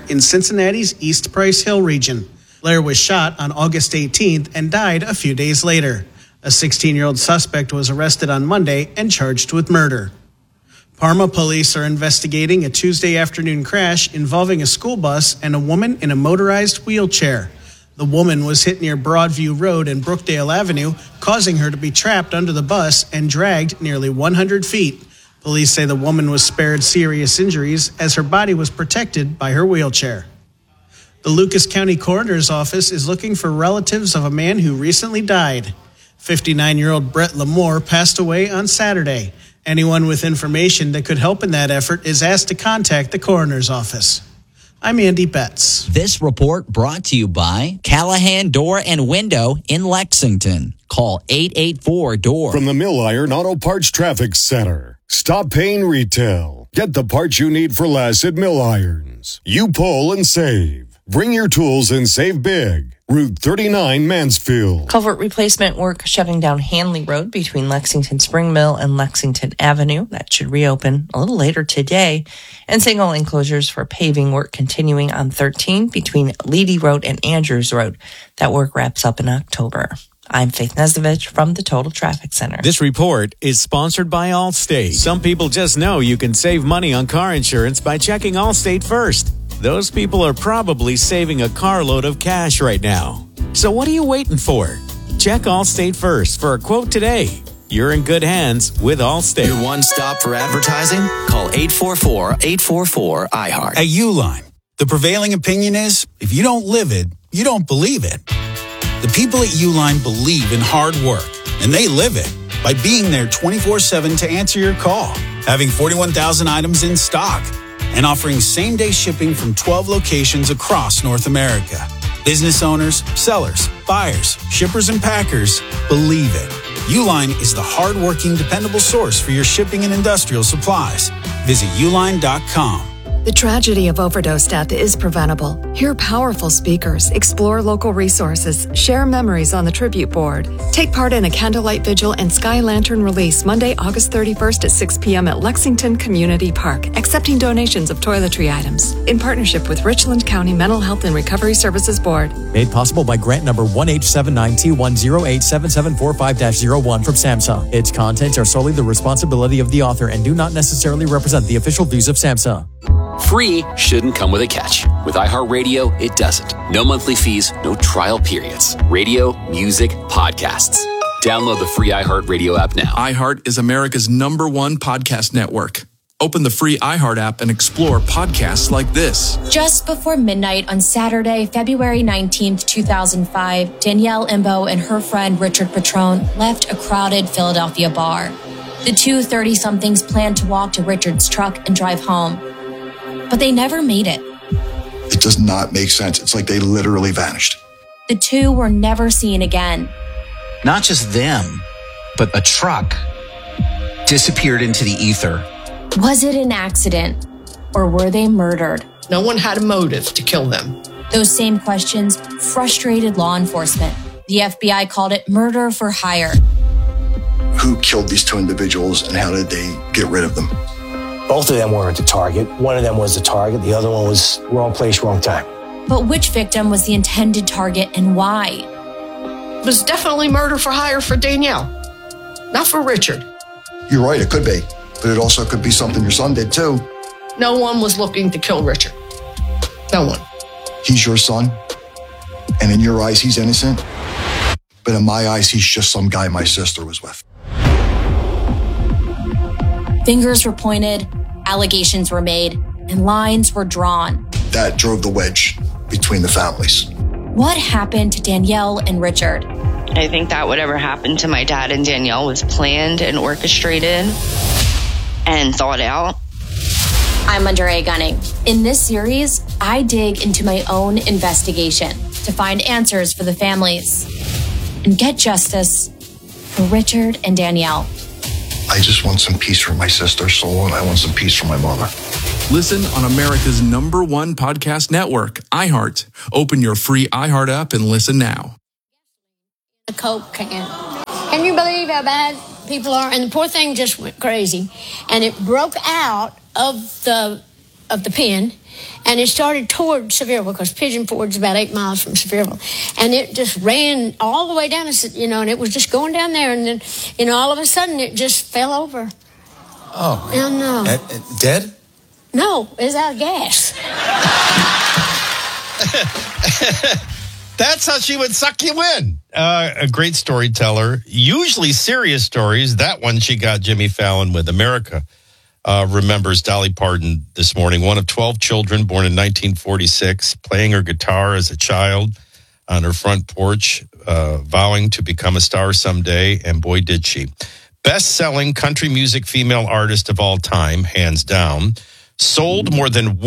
in Cincinnati's East Price Hill region. Blair was shot on August 18th and died a few days later. A 16-year-old suspect was arrested on Monday and charged with murder. Parma police are investigating a Tuesday afternoon crash involving a school bus and a woman in a motorized wheelchair. The woman was hit near Broadview Road and Brookdale Avenue, causing her to be trapped under the bus and dragged nearly 100 feet. Police say the woman was spared serious injuries as her body was protected by her wheelchair. The Lucas County Coroner's Office is looking for relatives of a man who recently died. 59-year-old Brett Lamore passed away on Saturday. Anyone with information that could help in that effort is asked to contact the Coroner's Office. I'm Andy Betts. This report brought to you by Callahan Door and Window in Lexington. Call 884-DOOR. From the Mill Iron Auto Parts Traffic Center. Stop paying retail. Get the parts you need for less at Mill Irons. You pull and save. Bring your tools and save big. Route 39 Mansfield. Culvert replacement work shutting down Hanley Road between Lexington Spring Mill and Lexington Avenue. That should reopen a little later today. And single enclosures for paving work continuing on 13 between Leedy Road and Andrews Road. That work wraps up in October. I'm Faith Nesovich from the Total Traffic Center. This report is sponsored by Allstate. Some people just know you can save money on car insurance by checking Allstate first. Those people are probably saving a carload of cash right now. So what are you waiting for? Check Allstate first for a quote today. You're in good hands with Allstate. Your one stop for advertising? Call 844-844-IHEART. At Uline, the prevailing opinion is, if you don't live it, you don't believe it. The people at Uline believe in hard work, and they live it by being there 24/7 to answer your call, having 41,000 items in stock, and offering same-day shipping from 12 locations across North America. Business owners, sellers, buyers, shippers, and packers believe it. Uline is the hard-working, dependable source for your shipping and industrial supplies. Visit uline.com. The tragedy of overdose death is preventable. Hear powerful speakers, explore local resources, share memories on the tribute board. Take part in a candlelight vigil and sky lantern release Monday, August 31st at 6 p.m. at Lexington Community Park, accepting donations of toiletry items. In partnership with Richland County Mental Health and Recovery Services Board. Made possible by grant number 1H79T1087745-01 from SAMHSA. Its contents are solely the responsibility of the author and do not necessarily represent the official views of SAMHSA. Free shouldn't come with a catch. With iHeartRadio, it doesn't. No monthly fees, no trial periods. Radio, music, podcasts. Download the free iHeartRadio app now. iHeart is America's #1 podcast network. Open the free iHeart app and explore podcasts like this. Just before midnight on Saturday, February 19th, 2005, Danielle Imbo and her friend Richard Petrone left a crowded Philadelphia bar. The two 30-somethings planned to walk to Richard's truck and drive home. But they never made it. It does not make sense. It's like they literally vanished. The two were never seen again. Not just them, but a truck disappeared into the ether. Was it an accident, or were they murdered? No one had a motive to kill them. Those same questions frustrated law enforcement. The FBI called it murder for hire. Who killed these two individuals and how did they get rid of them? Both of them weren't the target. One of them was the target. The other one was wrong place, wrong time. But which victim was the intended target and why? It was definitely murder for hire for Danielle, not for Richard. You're right, it could be. But it also could be something your son did too. No one was looking to kill Richard. No one. He's your son. And in your eyes, he's innocent. But in my eyes, he's just some guy my sister was with. Fingers were pointed, allegations were made, and lines were drawn. That drove the wedge between the families. What happened to Danielle and Richard? I think that whatever happened to my dad and Danielle was planned and orchestrated and thought out. I'm Undera Gunning. In this series, I dig into my own investigation to find answers for the families and get justice for Richard and Danielle. I just want some peace for my sister's soul, and I want some peace for my mother. Listen on America's #1 podcast network, iHeart. Open your free iHeart app and listen now. A Coke can. Can you believe how bad people are? And the poor thing just went crazy. And it broke out of the of the pen, and it started toward Sevierville, because Pigeon Ford's about 8 miles from Sevierville, and it just ran all the way down, and it was just going down there, and then, all of a sudden it just fell over. Oh. And, dead? No, it was out of gas. That's how she would suck you in. A great storyteller. Usually serious stories. That one she got Jimmy Fallon with. America remembers Dolly Parton this morning. One of 12 children, born in 1946, playing her guitar as a child on her front porch, vowing to become a star someday, and boy, did she. Best-selling country music female artist of all time, hands down. Sold more than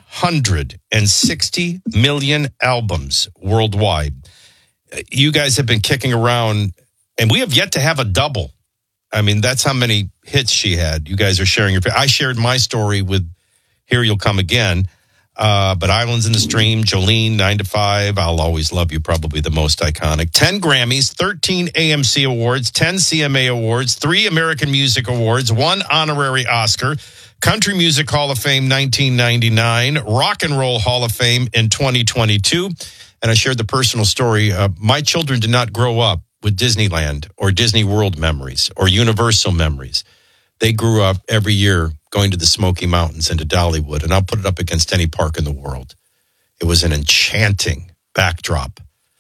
160 million albums worldwide. You guys have been kicking around, and we have yet to have a double. I mean, that's how many hits she had. You guys are sharing your... I shared my story with Here You'll Come Again, but Islands in the Stream, Jolene, 9 to 5, I'll Always Love You, probably the most iconic. 10 Grammys, 13 AMC Awards, 10 CMA Awards, 3 American Music Awards, 1 honorary Oscar, Country Music Hall of Fame 1999, Rock and Roll Hall of Fame in 2022. And I shared the personal story. My children did not grow up with Disneyland or Disney World memories or Universal memories. They grew up every year going to the Smoky Mountains and to Dollywood, and I'll put it up against any park in the world. It was an enchanting backdrop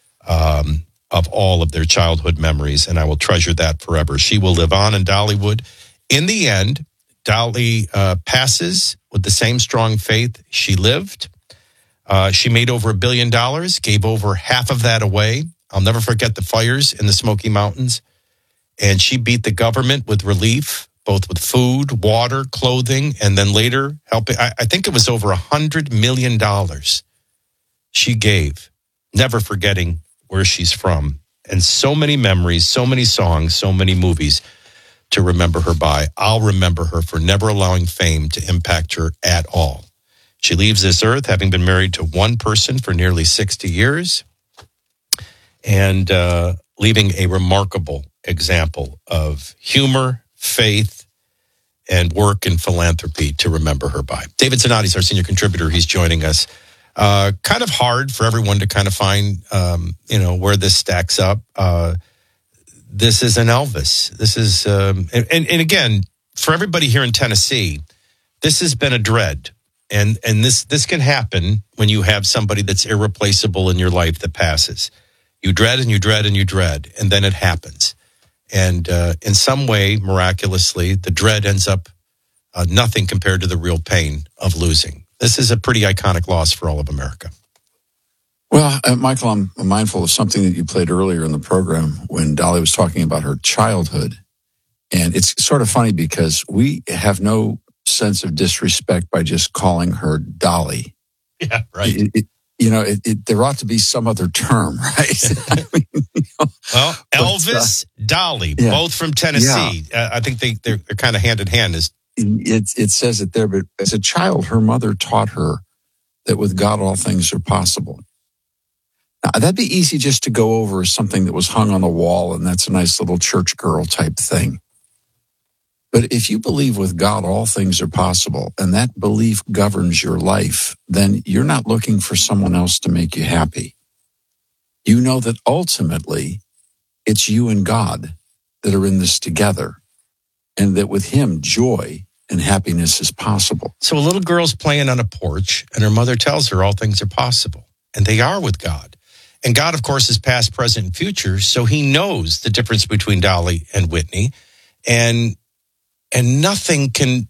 of all of their childhood memories, and I will treasure that forever. She will live on in Dollywood. In the end, Dolly passes with the same strong faith she lived. She made over $1 billion, gave over half of that away. I'll never forget the fires in the Smoky Mountains. And she beat the government with relief, both with food, water, clothing, and then later helping. I think it was over $100 million she gave, never forgetting where she's from. And so many memories, so many songs, so many movies to remember her by. I'll remember her for never allowing fame to impact her at all. She leaves this earth having been married to one person for nearly 60 years and leaving a remarkable example of humor, faith, and work and philanthropy to remember her by. David Zanotti is our senior contributor. He's joining us. Kind of hard for everyone to kind of find, where this stacks up. This is an Elvis. This is, and again, for everybody here in Tennessee, this has been a dread. And this can happen when you have somebody that's irreplaceable in your life that passes. You dread and you dread and you dread, and then it happens. And in some way, miraculously, the dread ends up nothing compared to the real pain of losing. This is a pretty iconic loss for all of America. Well, Michael, I'm mindful of something that you played earlier in the program when Dolly was talking about her childhood. And it's sort of funny because we have no sense of disrespect by just calling her Dolly. Yeah, right. There ought to be some other term, right? Well, Elvis, Dolly, both from Tennessee. Yeah. I think they're kind of hand in hand. It says it there, but as a child, her mother taught her that with God, all things are possible. Now, that'd be easy just to go over as something that was hung on the wall, and that's a nice little church girl type thing. But if you believe with God all things are possible, and that belief governs your life, then you're not looking for someone else to make you happy. You know that ultimately it's you and God that are in this together, and that with Him, joy and happiness is possible. So a little girl's playing on a porch, and her mother tells her all things are possible, and they are with God. And God, of course, is past, present, and future, so He knows the difference between Dolly and Whitney, and nothing can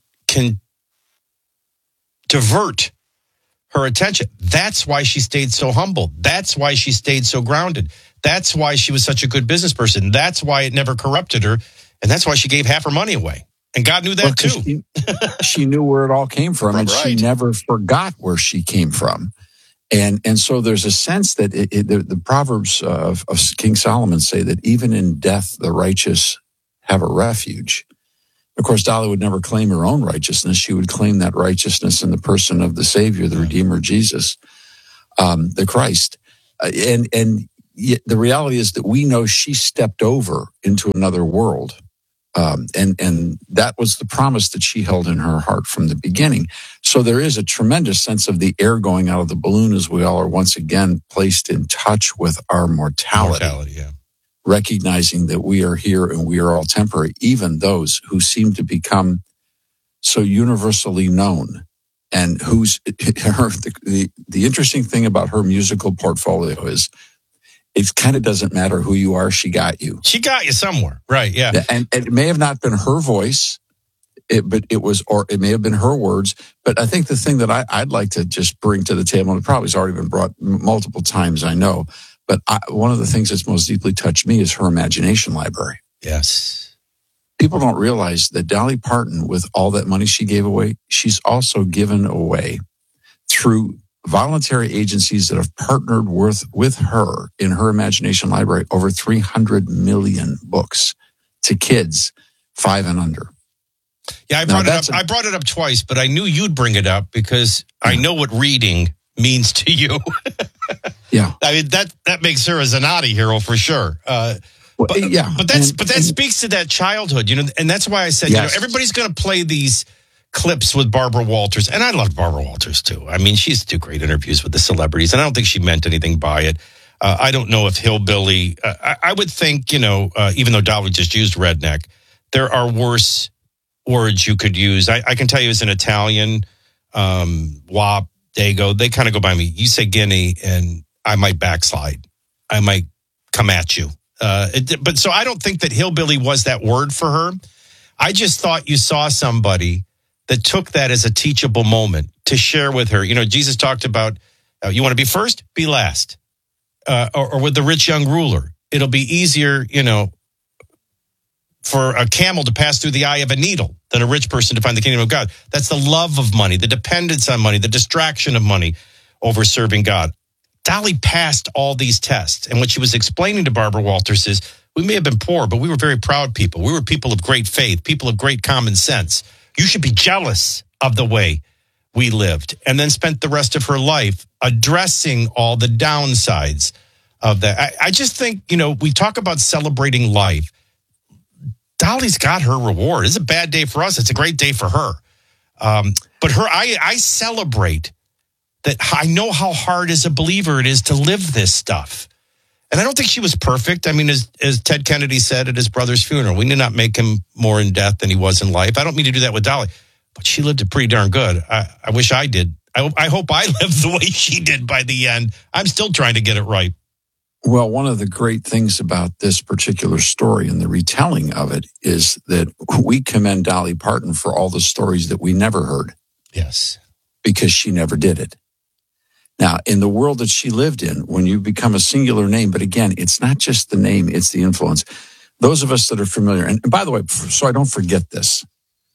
divert her attention. That's why she stayed so humble. That's why she stayed so grounded. That's why she was such a good business person. That's why it never corrupted her, and that's why she gave half her money away. And God knew that too. She knew where it all came from, and she never forgot where she came from. And so there's a sense that the Proverbs of King Solomon say that even in death, the righteous have a refuge. Of course, Dolly would never claim her own righteousness. She would claim that righteousness in the person of the Savior, the Redeemer, Jesus, the Christ. And the reality is that we know she stepped over into another world And that was the promise that she held in her heart from the beginning. So there is a tremendous sense of the air going out of the balloon as we all are once again placed in touch with our mortality, recognizing that we are here and we are all temporary, even those who seem to become so universally known. And the interesting thing about her musical portfolio is it kind of doesn't matter who you are. She got you. She got you somewhere. Right. Yeah. And it may have not been her voice, but it may have been her words. But I think the thing that I'd like to just bring to the table, and it probably has already been brought multiple times, I know, but one of the things that's most deeply touched me is her imagination library. Yes. People don't realize that Dolly Parton, with all that money she gave away, she's also given away through voluntary agencies that have partnered with her in her imagination library over 300 million books to kids 5 and under. Yeah, I brought it up twice, but I knew you'd bring it up because I know what reading means to you. Yeah. I mean, that makes her a Zanotti hero for sure. But that speaks to that childhood, and that's why I said, everybody's going to play these clips with Barbara Walters, and I love Barbara Walters too. I mean, she used to do great interviews with the celebrities, and I don't think she meant anything by it. I don't know if hillbilly. I would think, even though Dolly just used redneck, there are worse words you could use. I can tell you, as an Italian, wop, dago, they kind of go by me. You say guinea, and I might backslide. I might come at you. But so I don't think that hillbilly was that word for her. I just thought you saw somebody that took that as a teachable moment to share with her. Jesus talked about, you want to be first, be last. Or with the rich young ruler, it'll be easier, for a camel to pass through the eye of a needle than a rich person to find the kingdom of God. That's the love of money, the dependence on money, the distraction of money over serving God. Dolly passed all these tests. And what she was explaining to Barbara Walters is, we may have been poor, but we were very proud people. We were people of great faith, people of great common sense. You should be jealous of the way we lived. And then spent the rest of her life addressing all the downsides of that. I just think, we talk about celebrating life. Dolly's got her reward. It's a bad day for us. It's a great day for her. But I celebrate that. I know how hard as a believer it is to live this stuff. And I don't think she was perfect. I mean, as Ted Kennedy said at his brother's funeral, we did not make him more in death than he was in life. I don't mean to do that with Dolly, but she lived it pretty darn good. I wish I did. I hope I lived the way she did by the end. I'm still trying to get it right. Well, one of the great things about this particular story and the retelling of it is that we commend Dolly Parton for all the stories that we never heard. Yes. Because she never did it. Now, in the world that she lived in, when you become a singular name, but again, it's not just the name, it's the influence. Those of us that are familiar, and by the way, so I don't forget this,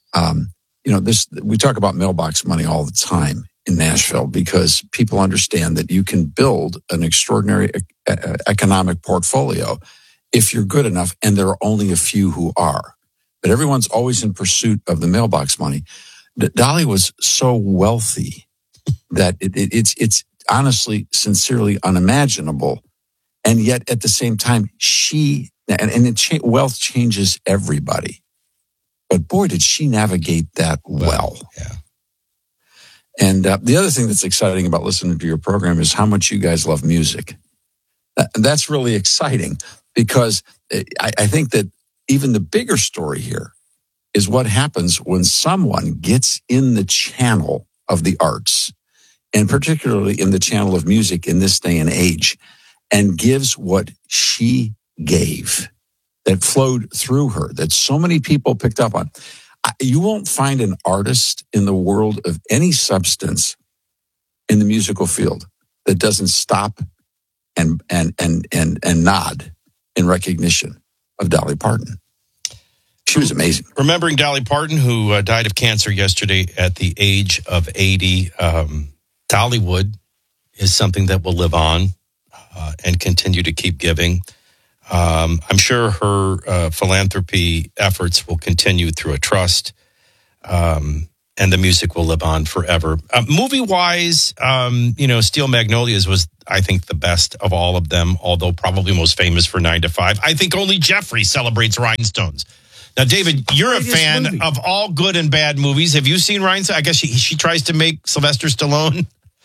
we talk about mailbox money all the time in Nashville because people understand that you can build an extraordinary economic portfolio if you're good enough, and there are only a few who are. But everyone's always in pursuit of the mailbox money. Dolly was so wealthy that it's honestly, sincerely unimaginable. And yet at the same time, wealth changes everybody. But boy, did she navigate that well. Yeah. And the other thing that's exciting about listening to your program is how much you guys love music. That's really exciting because I think that even the bigger story here is what happens when someone gets in the channel of the arts, and particularly in the channel of music in this day and age, and gives what she gave that flowed through her, that so many people picked up on. You won't find an artist in the world of any substance in the musical field that doesn't stop and nod in recognition of Dolly Parton. She was amazing. Remembering Dolly Parton, who died of cancer yesterday at the age of 80, Dollywood is something that will live on and continue to keep giving. I'm sure her philanthropy efforts will continue through a trust, and the music will live on forever. Movie-wise, Steel Magnolias was, I think, the best of all of them, although probably most famous for 9 to 5. I think only Jeffrey celebrates Rhinestones. Now, David, you're a fan of all good and bad movies. Have you seen Ryan? I guess she tries to make Sylvester Stallone,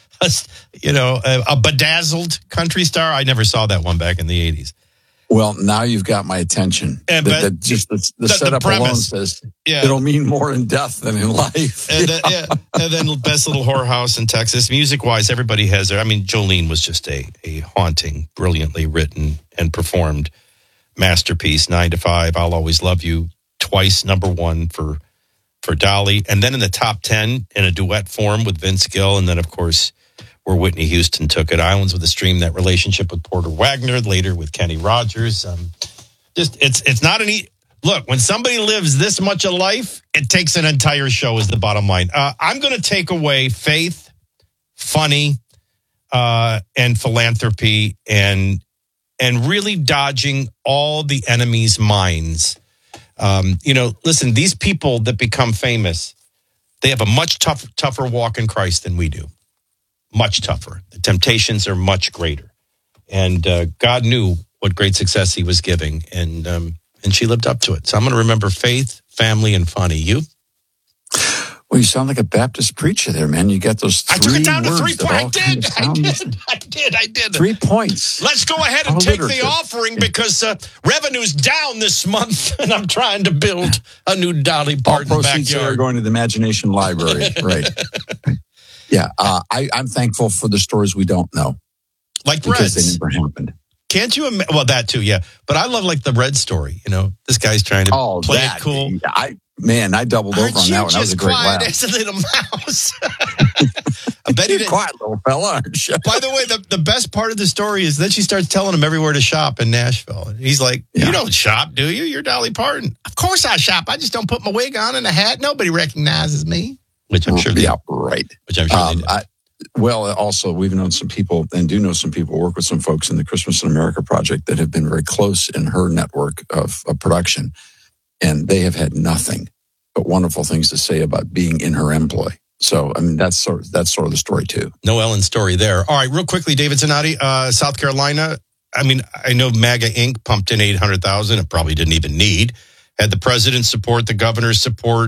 a bedazzled country star. I never saw that one back in the 80s. Well, now you've got my attention. The setup alone says it'll mean more in death than in life. And then Best Little Whorehouse in Texas. Music-wise, everybody has their... I mean, Jolene was just a haunting, brilliantly written and performed masterpiece. 9 to 5, I'll Always Love You. Twice #1 for Dolly. And then in the top 10 in a duet form with Vince Gill. And then, of course, where Whitney Houston took it. Islands with a Stream, that relationship with Porter Wagner, later with Kenny Rogers. It's not look, when somebody lives this much of life, it takes an entire show is the bottom line. I'm going to take away faith, funny, and philanthropy and really dodging all the enemy's minds. Listen, these people that become famous, they have a much tougher walk in Christ than we do. Much tougher. The temptations are much greater. And God knew what great success he was giving, and she lived up to it. So I'm going to remember faith, family, and funny. You? Well, you sound like a Baptist preacher there, man. You got those 3 words. I took it down to 3 points. I did. 3 points. Let's go ahead and take the offering because revenue's down this month, and I'm trying to build a new Dolly Parton all proceeds backyard. Are going to the Imagination Library, right? Yeah, I'm thankful for the stories we don't know. Like because Reds. they never happened. Can't you imagine? Well, that too, yeah. But I love like the Red story. This guy's trying to play it cool. I doubled over on that one. That was a great laugh. As a little mouse. I bet you're quiet, little fella, aren't you? By the way, the best part of the story is that she starts telling him everywhere to shop in Nashville. And he's like, You don't shop, do you? You're Dolly Parton. Of course I shop. I just don't put my wig on and a hat. Nobody recognizes me. Which I'm sure they right. Which I'm sure they did. Well, also, we've known some people and do know some people, work with some folks in the Christmas in America project that have been very close in her network of production. And they have had nothing but wonderful things to say about being in her employ. So, I mean, that's sort of the story, too. No Ellen story there. All right, real quickly, David Zanotti, South Carolina. I mean, I know MAGA Inc. pumped in $800,000. It probably didn't even need. Had the president's support, the governor's support,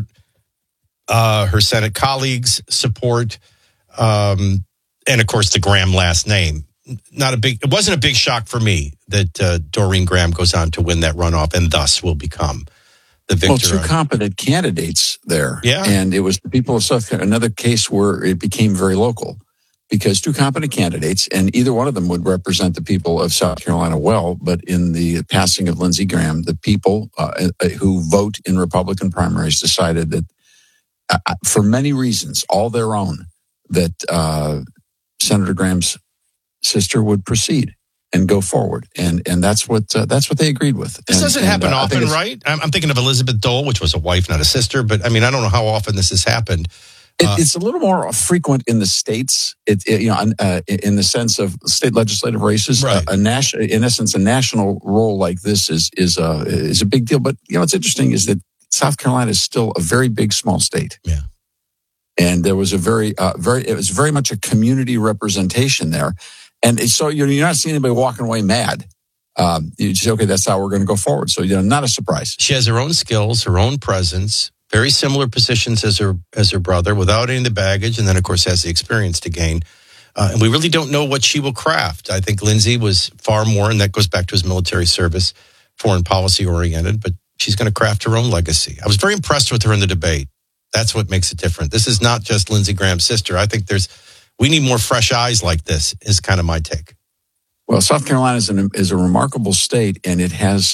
her Senate colleagues' support, and of course the Graham last name. It wasn't a big shock for me that Doreen Graham goes on to win that runoff and thus will become the victor. Well, 2 competent candidates there. Yeah. And it was the people of South Carolina, another case where it became very local because 2 competent candidates, and either one of them would represent the people of South Carolina well. But in the passing of Lindsey Graham, the people who vote in Republican primaries decided that for many reasons, all their own, that Senator Graham's sister would proceed and go forward, and that's what they agreed with. This doesn't happen often, right? I'm thinking of Elizabeth Dole, which was a wife, not a sister. But I mean, I don't know how often this has happened. It's a little more frequent in the states. In the sense of state legislative races, right. In essence, a national role like this is a big deal. But what's interesting is that South Carolina is still a very big, small state. Yeah. And there was it was very much a community representation there. And so you're not seeing anybody walking away mad. You just say, okay, that's how we're going to go forward. So, not a surprise. She has her own skills, her own presence, very similar positions as her brother without any of the baggage. And then, of course, has the experience to gain. And we really don't know what she will craft. I think Lindsey was far more, and that goes back to his military service, foreign policy oriented, but she's going to craft her own legacy. I was very impressed with her in the debate. That's what makes it different. This is not just Lindsey Graham's sister. I think we need more fresh eyes like this, is kind of my take. Well, South Carolina is a remarkable state, and it has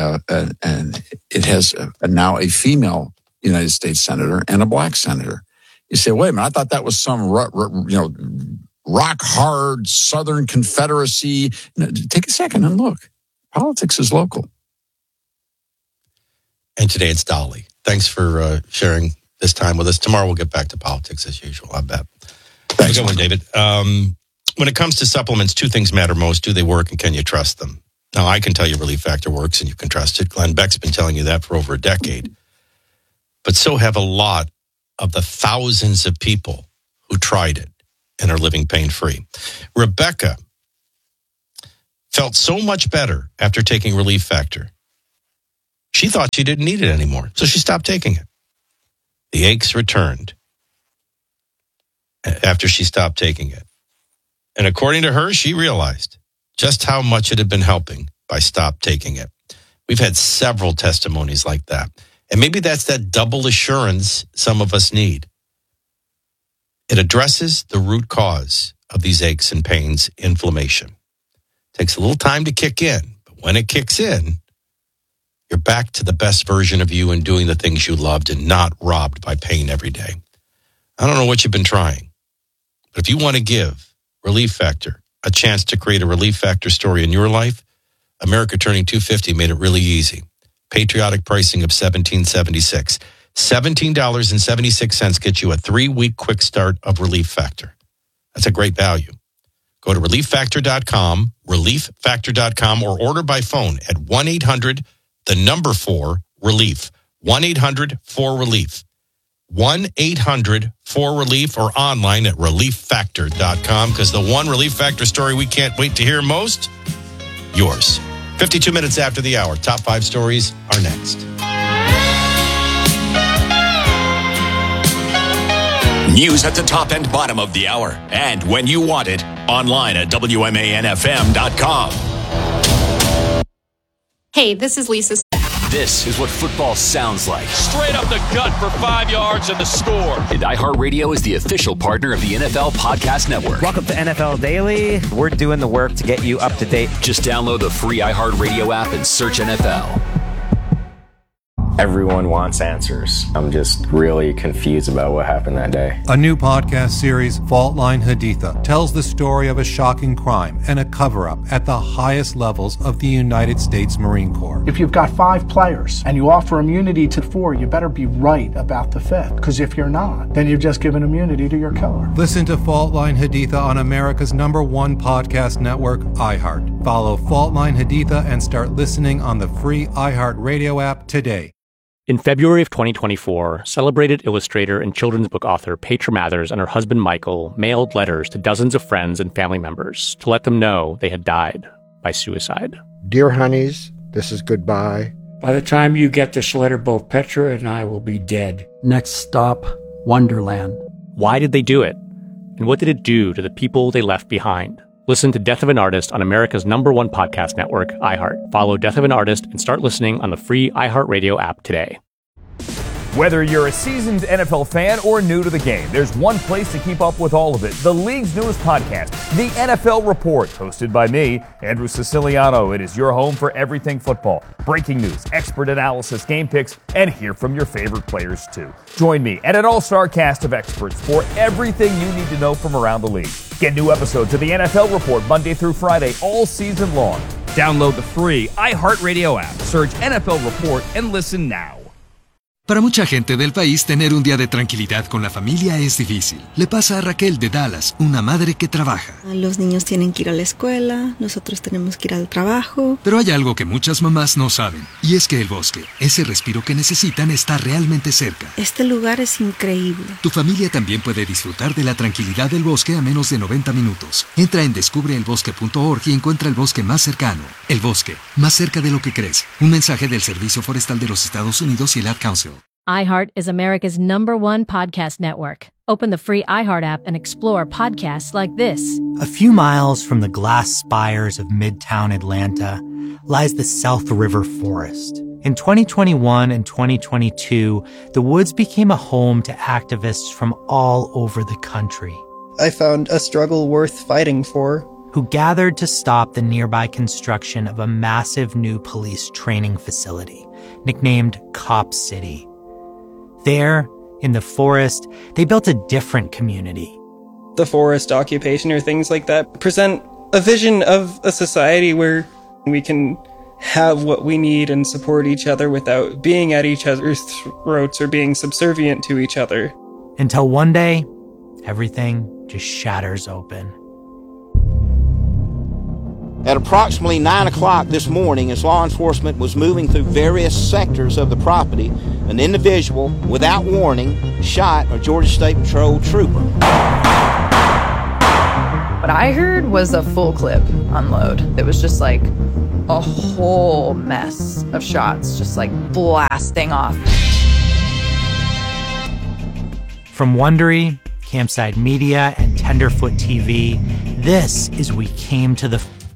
now a female United States senator and a black senator. You say, wait a minute, I thought that was some rock hard Southern Confederacy. Take a second and look. Politics is local. And today it's Dolly. Thanks for sharing this time with us. Tomorrow we'll get back to politics as usual, I bet. Thanks. Have a good one, David. When it comes to supplements, 2 things matter most. Do they work and can you trust them? Now, I can tell you Relief Factor works and you can trust it. Glenn Beck's been telling you that for over a decade. But so have a lot of the thousands of people who tried it and are living pain-free. Rebecca felt so much better after taking Relief Factor. She thought she didn't need it anymore, so she stopped taking it. The aches returned after she stopped taking it. And according to her, she realized just how much it had been helping by stop taking it. We've had several testimonies like that. And maybe that's that double assurance some of us need. It addresses the root cause of these aches and pains, inflammation. Takes a little time to kick in, but when it kicks in, you're back to the best version of you and doing the things you loved and not robbed by pain every day. I don't know what you've been trying, but if you want to give Relief Factor a chance to create a Relief Factor story in your life, America Turning 250 made it really easy. Patriotic pricing of $17.76. $17.76 gets you a 3-week quick start of Relief Factor. That's a great value. Go to relieffactor.com, relieffactor.com, or order by phone at 1-800-4-RELIEF. 1-800-4-RELIEF. 1-800-4-RELIEF, or online at relieffactor.com, because the one Relief Factor story we can't wait to hear most, yours. 52 minutes after the hour. Top 5 stories are next. News at the top and bottom of the hour. And when you want it, online at WMANFM.com. Hey, this is Lisa. This is what football sounds like. Straight up the gut for 5 yards and the score. And iHeartRadio is the official partner of the NFL Podcast Network. Welcome to NFL Daily. We're doing the work to get you up to date. Just download the free iHeartRadio app and search NFL. Everyone wants answers. I'm just really confused about what happened that day. A new podcast series, Fault Line Haditha, tells the story of a shocking crime and a cover-up at the highest levels of the United States Marine Corps. If you've got 5 players and you offer immunity to 4, you better be right about the 5th. Because if you're not, then you've just given immunity to your killer. Listen to Fault Line Haditha on America's #1 podcast network, iHeart. Follow Fault Line Haditha and start listening on the free iHeartRadio app today. In February of 2024, celebrated illustrator and children's book author Petra Mathers and her husband Michael mailed letters to dozens of friends and family members to let them know they had died by suicide. Dear honeys, this is goodbye. By the time you get this letter, both Petra and I will be dead. Next stop, Wonderland. Why did they do it? And what did it do to the people they left behind? Listen to Death of an Artist on America's #1 podcast network, iHeart. Follow Death of an Artist and start listening on the free iHeartRadio app today. Whether you're a seasoned NFL fan or new to the game, there's one place to keep up with all of it. The league's newest podcast, The NFL Report, hosted by me, Andrew Siciliano. It is your home for everything football. Breaking news, expert analysis, game picks, and hear from your favorite players too. Join me and an all-star cast of experts for everything you need to know from around the league. Get new episodes of The NFL Report Monday through Friday all season long. Download the free iHeartRadio app, search NFL Report, and listen now. Para mucha gente del país, tener un día de tranquilidad con la familia es difícil. Le pasa a Raquel de Dallas, una madre que trabaja. Los niños tienen que ir a la escuela, nosotros tenemos que ir al trabajo. Pero hay algo que muchas mamás no saben, y es que el bosque, ese respiro que necesitan, está realmente cerca. Este lugar es increíble. Tu familia también puede disfrutar de la tranquilidad del bosque a menos de 90 minutos. Entra en descubreelbosque.org y encuentra el bosque más cercano. El bosque, más cerca de lo que crees. Un mensaje del Servicio Forestal de los Estados Unidos y el Ad Council. iHeart is America's #1 podcast network. Open the free iHeart app and explore podcasts like this. A few miles from the glass spires of Midtown Atlanta lies the South River Forest. In 2021 and 2022, the woods became a home to activists from all over the country. I found a struggle worth fighting for. Who gathered to stop the nearby construction of a massive new police training facility, nicknamed Cop City. There, in the forest, they built a different community. The forest occupation or things like that present a vision of a society where we can have what we need and support each other without being at each other's throats or being subservient to each other. Until one day, everything just shatters open. At approximately 9 o'clock this morning, as law enforcement was moving through various sectors of the property, an individual, without warning, shot a Georgia State Patrol trooper. But I heard was a full clip unload. It was just like a whole mess of shots just like blasting off. From Wondery, Campside Media, and Tenderfoot TV, this is We Came to the